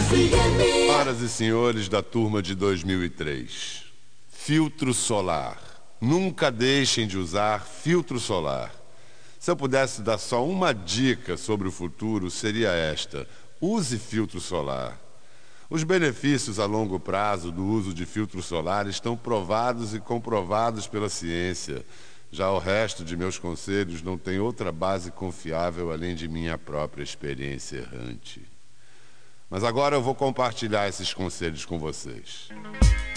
Senhoras e senhores da turma de 2003, filtro solar. Nunca deixem de usar filtro solar. Se eu pudesse dar só uma dica sobre o futuro, seria esta: use filtro solar. Os benefícios a longo prazo do uso de filtro solar estão provados e comprovados pela ciência. Já o resto de meus conselhos não tem outra base confiável além de minha própria experiência errante. Mas agora eu vou compartilhar esses conselhos com vocês.